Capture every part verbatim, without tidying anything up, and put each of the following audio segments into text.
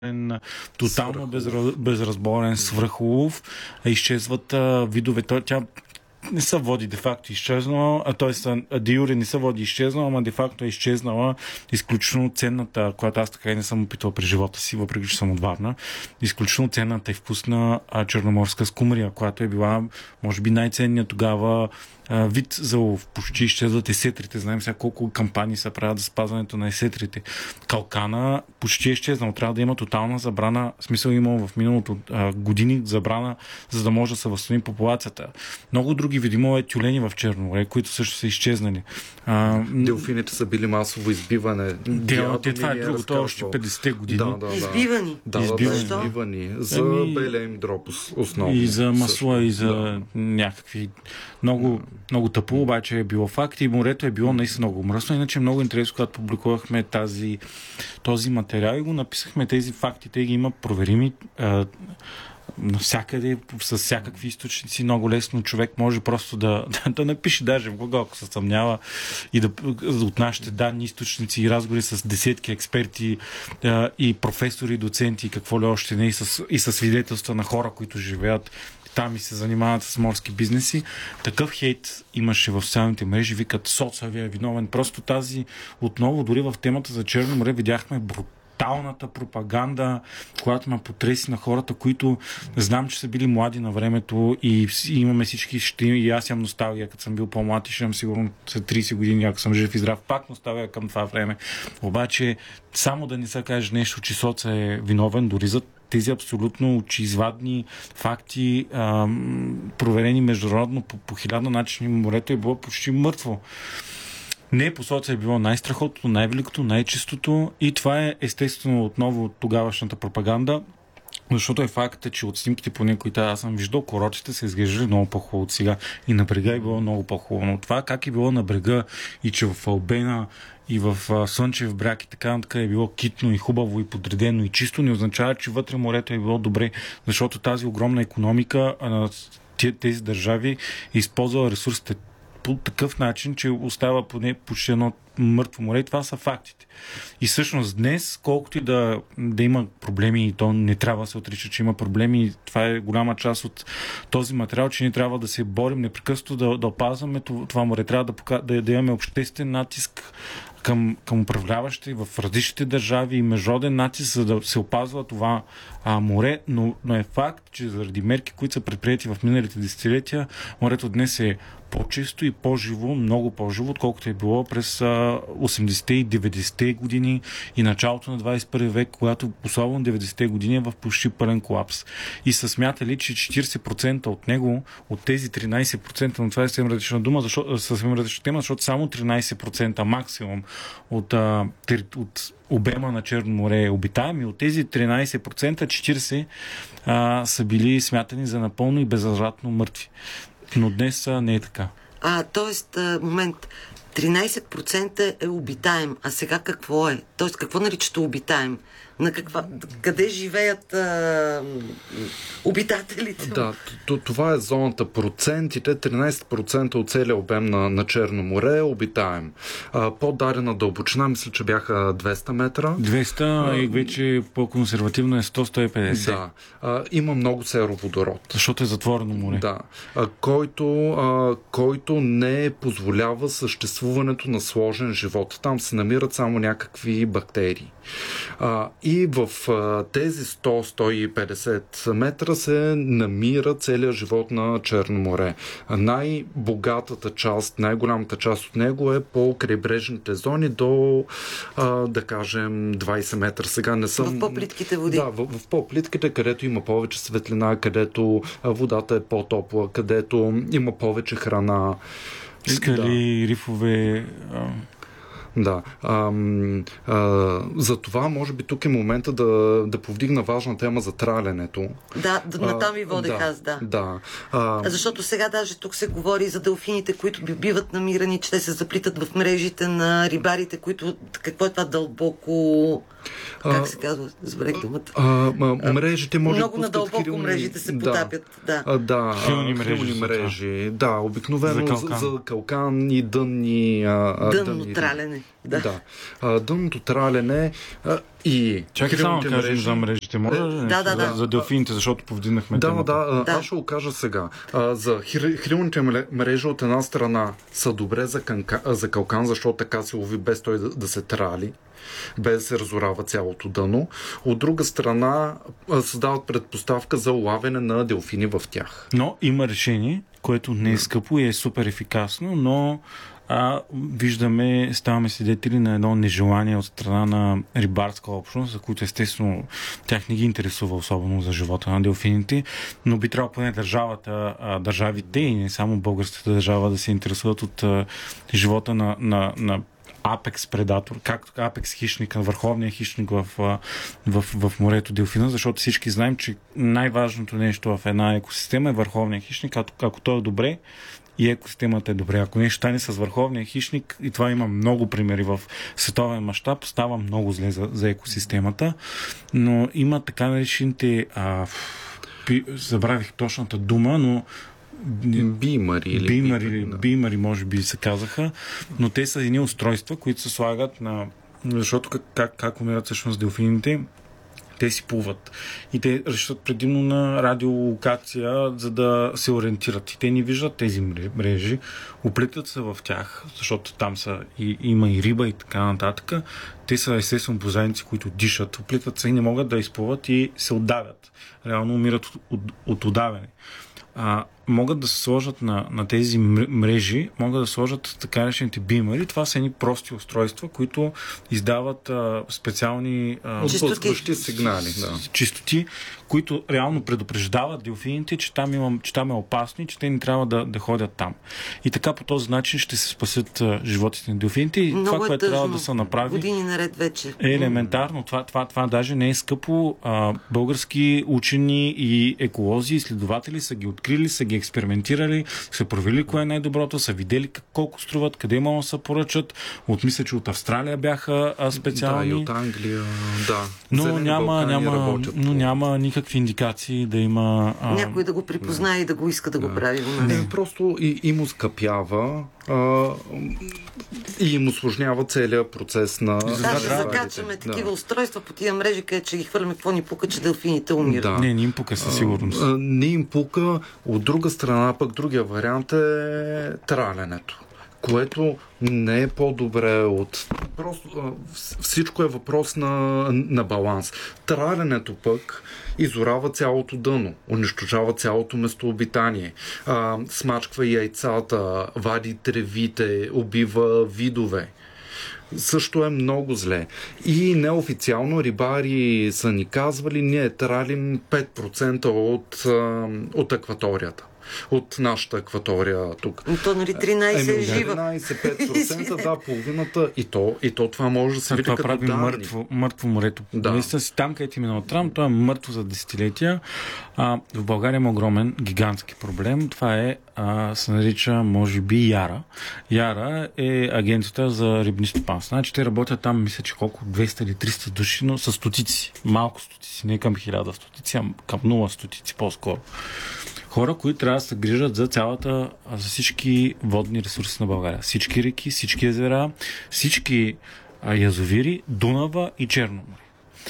тотално безра... безразборен свръхулов. Изчезват а, видове. Тя не са води де-факто изчезнала, а т.е. де юре не са води изчезнала, ама де-факто е изчезнала изключително ценната, която аз така и не съм опитал при живота си, въпреки че съм от Варна, изключително ценната и вкусна а, черноморска скумрия, която е била, може би, най-ценният тогава а, вид за лов. Почти изчезват есетрите. Знаем сега колко кампании се правят за спазването на есетрите. Калкана почти е изчезнал. Трябва да има тотална забрана, в смисъл има в миналото а, години забрана, за да може да се възстанови популацията. Много други видимо тюлени в Черно море, които също са изчезнали. А, Делфините са били масово избиване. Те, те, това е другото, още петдесетте години. Да, да, да. Избивани. Да, избивани. да, избивани. За Ами, белия им дроб основно. И за масла, също. и за да. някакви много, много тъпо, обаче е било факт и морето е било наистина много мръсно. Иначе много интересно, когато публикувахме тази, този материал и го написахме тези факти, те ги има проверими а, навсякъде, с всякакви източници, много лесно човек може просто да, да, да напише даже в Google, ако се съмнява, и да от нашите данни, източници и разговори с десетки експерти а, и професори, доценти и какво ли още не, и с, и с свидетелства на хора, които живеят там и се занимават с морски бизнеси. Такъв хейт имаше в социалните мрежи, викат соцавия е виновен. Просто тази, отново, дори в темата за Черно море видяхме бруталната пропаганда, която ме потреси на хората, които знам, че са били млади на времето и, и имаме всички, ще, и аз имам носталгия, като съм бил по-млад и ще имам сигурно след трийсет години, ако съм жив и здрав, пак носталгия към това време. Обаче, само да не се каже нещо, че соца е виновен, дори за тези абсолютно очеизвадни факти, ам, проверени международно по, по хиляда начини, морето е било почти мъртво. Не, по соца е било най-страхотното, най-великото, най-чистото и това е естествено отново от тогавашната пропаганда, защото е факта, че от снимките, поне които аз съм виждал, курортите са изглеждали много по-хубаво от сега и на брега е било много по-хубаво. Но това как е било на брега и че в Албена и в а, Слънчев бряг и така нататък е било китно и хубаво и подредено и чисто, не означава, че вътре морето е било добре, защото тази огромна икономика на тези държави е използвала ресурсите по такъв начин, че остава поне почти едно мъртво море и това са фактите. И всъщност днес, колкото и да, да има проблеми и то не трябва да се отрича, че има проблеми, това е голяма част от този материал, че ние трябва да се борим непрекъснато да, да опазваме това море. Трябва да, да, да имаме обществен натиск към, към управляващи в различните държави и международен натиск, за да се опазва това а, море, но, но е факт, че заради мерки, които са предприети в миналите десетилетия, морето днес е по-чисто и по-живо, много по-живо, отколкото е било през осемдесетте и деветдесетте години и началото на двадесет и първи век, когато особено деветдесетте години е в почти пълен колапс. И са смятали, че четиридесет процента от него, от тези тринадесет процента, но това е съвсем различна дума, защото, съвсем различна тема, защото само тринадесет процента максимум от, от обема на Черно море е обитаем и от тези тринадесет процента четиридесет процента а, са били смятани за напълно и безвъзвратно мъртви. Но днес а, не е така. А, т.е. момент, тринадесет процента е обитаем, а сега какво е? Т.е. какво наричате обитаем? На каква, къде живеят а, обитателите? Да, това е зоната. Процентите, тринадесет процента от целия обем на, на Черно море е обитаем. А, по-дарена дълбочина, мисля, че бяха двеста метра. двеста а, и вече по-консервативно е сто до сто и петдесет. Да. А, има много сероводород. Защото е затворено море. Да. А, който, а, който не позволява съществуването на сложен живот. Там се намират само някакви бактерии. А, и в а, тези сто до сто и петдесет метра се намира целият живот на Черно море. Най-богатата част, най-голямата част от него е по крайбрежните зони до, а, да кажем, двадесет метра. Сега не съм... В по-плитките води. Да, в, в по-плитките, където има повече светлина, където водата е по-топла, където има повече храна. Скали, да. Рифове... Да. А, а, за това, може би, тук е момента да, да повдигна важна тема за траленето. Да, натам ви водех да, аз, да. да. А, Защото сега даже тук се говори за делфините, които биват намирани, че те се заплитат в мрежите на рибарите, които... Какво е това дълбоко... Как се казва? Забравих думата. А, а, мрежите може много да надълбоко хилни... мрежите се потапят. Да, да. да хилни мрежи. Хилни мрежи. Да, обикновено за калкан, за, за калкан и дънни... А, дънно дънни, тралене. тралене. Да. да. А, дънното тралене а, и... Чакай само да кажем за мрежите. Може да, да, да, за, да. за делфините, защото повдигнахме Да, темата. да, Да. аз ще го кажа сега. А, за хрилните мрежи от една страна са добре за, канка, за калкан, защото така се лови без той да, да се трали, без да се разорава цялото дъно. От друга страна създават предпоставка за улавяне на делфини в тях. Но има решение, което не е скъпо и е супер ефикасно, но а, виждаме, ставаме свидетели на едно нежелание от страна на рибарска общност, за които естествено тях не ги интересува особено за живота на делфините, но би трябвало поне държавата, а, държавите и не само българската държава да се интересуват от а, живота на, на, на апекс предатор, както апекс хищник, върховният хищник в, в, в морето делфина, защото всички знаем, че най-важното нещо в една екосистема е върховният хищник, ако, ако той е добре и екосистемата е добре. Ако нещо стане с върховния хищник, и това има много примери в световен мащаб, става много зле за, за екосистемата, но има така наречените а, пи, забравих точната дума, но Бимари или бимари, бимари, да. бимари, може би се казаха, но те са едни устройства, които се слагат на... Защото как, как, как умират всъщност делфините, те си плуват. И те разчитат предимно на радиолокация, за да се ориентират. И те не виждат тези мрежи, оплитат се в тях, защото там са и, има и риба и така нататък. Те са естествено бозайници, които дишат, оплитат се и не могат да изплуват и се отдавят. Реално умират от, от, от удавяне. А, могат да се сложат на, на тези мрежи, могат да сложат така решените бимари. Това са едни прости устройства, които издават а, специални а, отблъскващи сигнали. Да. чистоти, които реално предупреждават делфините, че там, имам, че там е опасно и че те не трябва да, да ходят там. И така по този начин ще се спасят а, животите на делфините. И много това, е което тъжно. трябва да се направи, Години наред вече. е елементарно. Това, това, това даже не е скъпо. А, български учени и еколози, изследователи са ги открили, са ги експериментирали, са провели кое е най-доброто, са видели колко струват, къде могат да се поръчат. От мисля, че от Австралия бяха а, специални. Да, и от Англия, да. Но Зелени няма, няма, но няма никакви индикации да има... А... Някой да го припознае и да го иска да, да. го прави. Не, просто и, и му скъпява а, и им усложнява целият процес на... Да, да закачаме такива да. устройства по тия мрежи, където ще ги хвърляме, какво ни пука, че делфините умират. Да. Не, не им пука със сигурност. А, не им пука. От друга страна, пък другия вариант е траленето, което не е по-добре от... Просто всичко е въпрос на, на баланс. Траленето пък изорава цялото дъно, унищожава цялото местообитание, а, смачква яйцата, вади тревите, убива видове. Също е много зле. И неофициално рибари са ни казвали, ние тралим пет процента от, от акваторията. От нашата акватория тук. Но то, нали, тринайсет е жива. тринайсет-пет процента, да, половината. И то, и то това може да се види като прави данни. Мъртво, мъртво морето. Да. Наистина си там, където е минал Трам, то е мъртво за десетилетия. А, в България има огромен, гигантски проблем. Това е, а, се нарича, може би, Яра. Яра е агенцията за рибни стопанства. Значи те работят там, мисля, че колко, двеста или триста души, но с стотици. Малко стотици, не към хиляда стотици, а към нула стотици по-скоро. Хора, които трябва да се грижат за цялата, за всички водни ресурси на България. Всички реки, всички езера, всички а, язовири, Дунава и Черно море.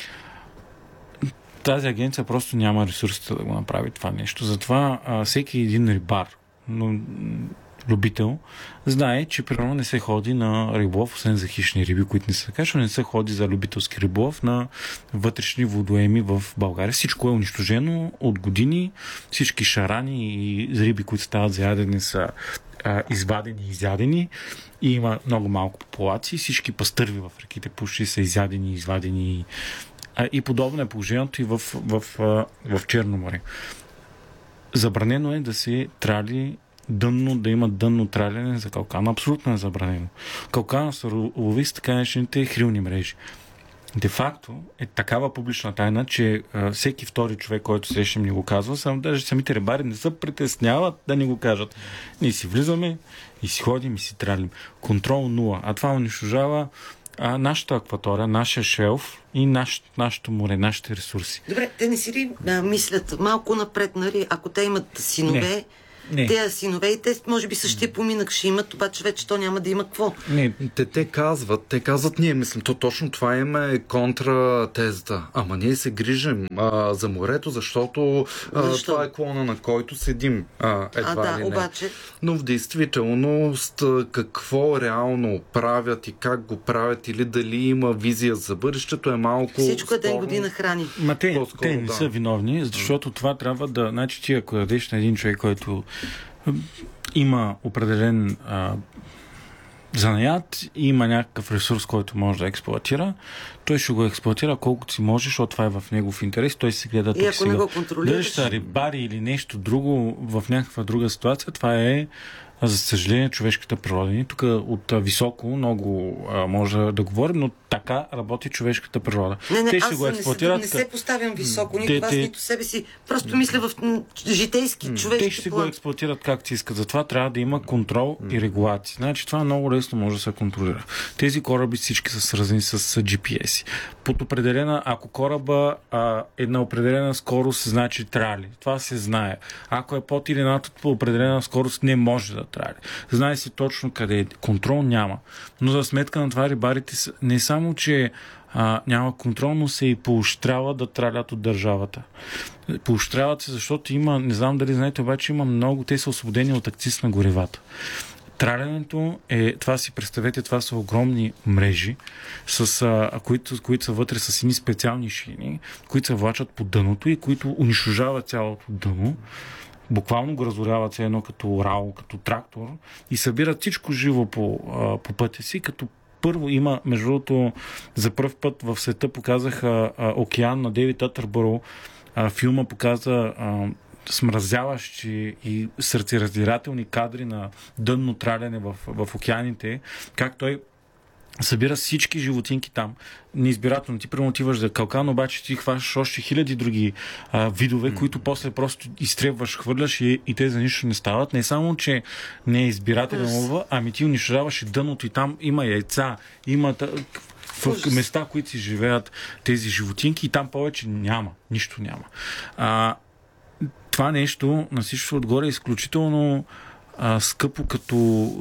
Тази агенция просто няма ресурсите да го направи това нещо. Затова а, всеки един рибар, но, любител, знае, че примерно не се ходи на риболов, освен за хищни риби, които не са така, защото не се ходи за любителски риболов на вътрешни водоеми в България. Всичко е унищожено от години. Всички шарани и риби, които стават за ядене, са а, извадени и изядени. И има много малко популации. Всички пастърви в реките почти са изядени и извадени. А, и подобно е положението и в, в, в, в Черно море. Забранено е да се трали дънно, да има дънно тралене за калкан. Абсолютно е забранено. Калкана се лови с така наречените хрилни мрежи. Де факто е такава публична тайна, че а, всеки втори човек, който срещам, ни го казва, само даже самите рибари не се притесняват да ни го кажат. Ние си влизаме и си ходим и си тралим. Контрол нула. А това унищожава а, нашата акватория, нашия шелф и наш, нашето море, нашите ресурси. Добре, те не си ли а, мислят малко напред, нали? Ако те имат синове, Те синове и те може би същия поминък ще имат, обаче вече то няма да има какво. Не, те, те казват, те казват, ние мислим, то точно това им е контра тезата. Ама ние се грижим а, за морето, защото а, това е клона, на който седим. А, едва а, да, ли не. обаче... Но в действителност какво реално правят и как го правят или дали има визия за бъдещето е малко... Всичко е ден година храни. Ма те, те не да. са виновни, защото това трябва да... Значи ти, ако дадеш на един човек, който има определен а, занаят и има някакъв ресурс, който може да експлоатира, той ще го експлоатира колкото си може, защото това е в негов интерес, той се гледа тук сега. Дали ще са рибари или нещо друго в някаква друга ситуация, това е, за съжаление, човешката природа. И тук от високо много а, може да говорим, но така работи човешката природа. Не, не, те аз ще го експлоатират. Не се, не се поставям високо, нито те, аз, те, нито себе си. Просто мисля в житейски, човешки Те ще план. го експлоатират както си искат. Затова трябва да има контрол и регулации. Значи това много лесно може да се контролира. Тези кораби всички са свързани с джи пи ес. Под определена, ако кораба а, е на определена скорост, значи трали. Това се знае. Ако е под или над определена скорост, не може да трали. Знае се точно къде е. Контрол няма. Но за сметка на това рибарите не само, че а, няма контрол, но се и поощрява да тралят от държавата. Поощряват се, защото има, не знам дали знаете, обаче има много, те са освободени от акциз на горивата. Тралянето е, това си представете, това са огромни мрежи, с, а, които, които са вътре с едни специални шини, които се влачат по дъното и които унищожават цялото дъно. Буквално го разоряват се едно като рао, като трактор и събират всичко живо по, а, по пътя си, като първо има, между другото, за пръв път в света показаха а, Океан на Дейвид Атърбъро. А, филма показа а, смразяващи и сърцераздирателни кадри на дънно траляне в, в океаните, как той събира всички животинки там. Неизбирателно. Ти прямо отиваш за калкан, обаче ти хващаш още хиляди други а, видове, mm. които после просто изтребваш, хвърляш и, и те за нищо не стават. Не само, че не е избирателен yes. лова, ами ти унищожаваш и дъното и там има яйца, има в yes. места, които си живеят тези животинки и там повече няма. Нищо няма. А, това нещо на всичко отгоре е изключително а, скъпо, като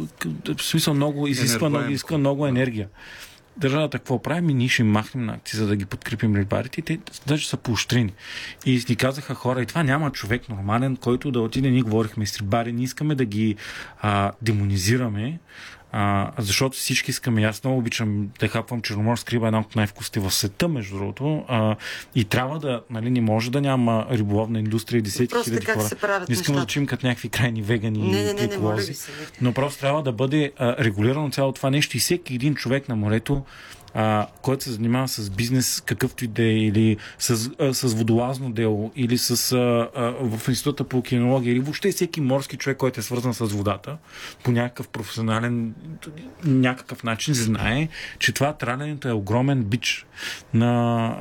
в смисъл много изисква много, изисква много енергия. Държавата какво прави? Ми ние ще махнем на акциза да ги подкрепим рибарите и те даже са поощрени. И ни казаха хора, и това няма човек нормален, който да отиде. Ние говорихме с рибари, не искаме да ги а, демонизираме, А, защото всички искаме. Аз много обичам да хапвам черноморска риба, една от най-вкусните в света, между другото. А, и трябва да, нали, не може да няма риболовна индустрия и десетки хиляди хора. Не искам да чуем като някакви крайни вегани и еколози. Но просто трябва да бъде а, регулирано цялото това нещо и всеки един човек на морето, а, който се занимава с бизнес, какъвто и да е, или с, а, с водолазно дело, или с, а, а, в Института по океанология, или въобще всеки морски човек, който е свързан с водата, по някакъв професионален някакъв начин знае, че това тралянето е огромен бич на,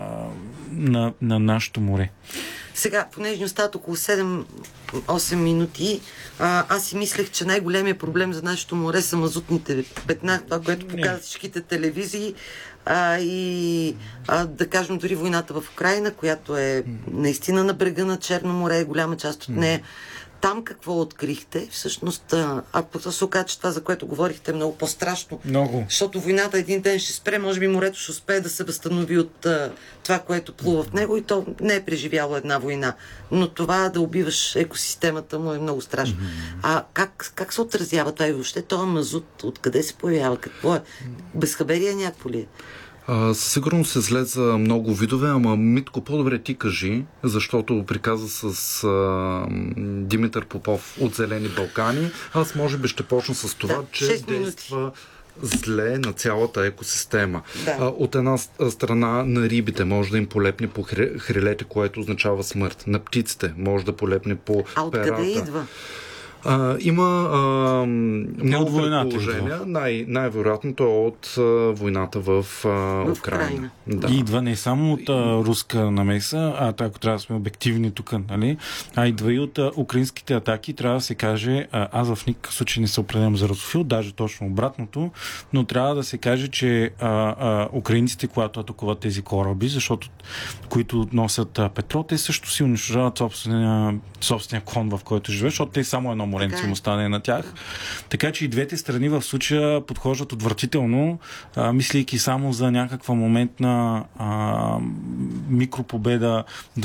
на, на нашето море. Сега, понеже ни остават около седем-осем минути, а, аз си мислех, че най-големият проблем за нашето море са мазутните петна, това, което показват всичките телевизии а, и а, да кажем дори войната в Украйна, която е наистина на брега на Черно море, голяма част от нея. Там какво открихте? Всъщност, а, а после се оказа, че това, за което говорихте, е много по-страшно. Много. Защото войната един ден ще спре, може би морето ще успее да се възстанови от а, това, което плува в него и то не е преживяло една война. Но това да убиваш екосистемата му е много страшно. Mm-hmm. А как, как се отразява това и въобще този мазут? Откъде се появява? Какво е? Безхаберие някакво ли е? Със сигурност се след за много видове, ама Митко, по-добре ти кажи, защото приказа с а, Димитър Попов от Зелени Балкани. Аз може би ще почна с това, да, че действа зле на цялата екосистема. Да. А, от една страна на рибите може да им полепне по хрилете, което означава смърт. На птиците може да полепне по а перата. А откъде идва? А, има а, много предположения. Най- най-вероятното е от а, войната в, а, в Украйна. Да. И идва не само от а, руска намеса, а ако трябва да сме обективни тук, нали? А идва и от а, украинските атаки. Трябва да се каже, а, аз в никакъв случай не се определям за русофил, даже точно обратното, но трябва да се каже, че а, а, украинците, когато атакуват тези кораби, защото които носят а, петрол, те също си унищожават собствения, собствения клон, в който живеят, защото те само едно моренци му стане на тях. Така че и двете страни в случая подхождат отвратително, а, мислейки само за някаква моментна а, микропобеда